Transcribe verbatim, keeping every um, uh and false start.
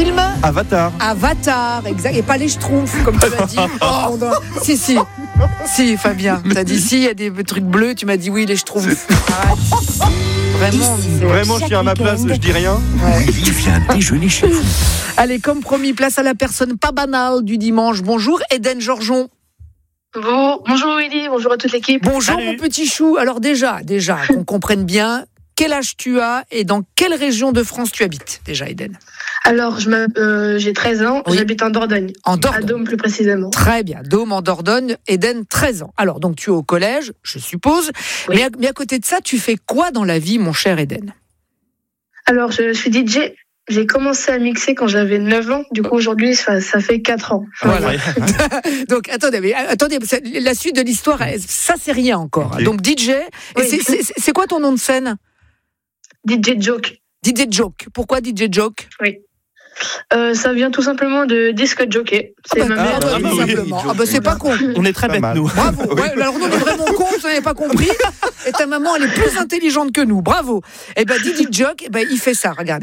film Avatar. Avatar, exact. Et pas les Schtroumpfs, comme tu l'as dit. Oh, non. Si, si. Si, Fabien. T'as dit si, il y a des trucs bleus. Tu m'as dit oui, les Schtroumpfs. Arrête. Vraiment, c'est... Vraiment, je suis à ma place, je dis rien. Ouais. Willy vient déjeuner chez vous. Allez, comme promis, place à la personne pas banale du dimanche. Bonjour, Eden Georgeon. Bon, bonjour Willy, bonjour à toute l'équipe. Bonjour, Salut. mon petit chou. Alors déjà, déjà, qu'on comprenne bien, quel âge tu as et dans quelle région de France tu habites, déjà, Eden? Alors, je m'app- euh, j'ai treize ans, Oui. j'habite en Dordogne. En À Dordogne. Dôme plus précisément. Très bien. Dôme en Dordogne, Eden, treize ans. Alors, donc, tu es au collège, je suppose. Oui. Mais, à, mais à côté de ça, tu fais quoi dans la vie, mon cher Eden? Alors, je suis D J. J'ai commencé à mixer quand j'avais neuf ans. Du coup, aujourd'hui, ça, ça fait quatre ans. Voilà. Donc, attendez, mais, attendez, c'est- la suite de l'histoire, ça, c'est rien encore. Ok. Donc, D J, et Oui. c'est, c'est, c'est quoi ton nom de scène? D J Joke. D J Joke. Pourquoi D J Joke? Euh, ça vient tout simplement de disque jockey. C'est Ah bah, ma ah mère. bah, ah tout bah oui, simplement. Joke, Ah bah, c'est oui. pas con. On est très Pas bêtes, mal. nous. Bravo. Ouais, alors nous, on est vraiment cons, vous n'avez pas compris. Et ta maman, elle est plus intelligente que nous. Bravo. Eh ben, Didi Joke, eh ben, il fait ça. Regardez.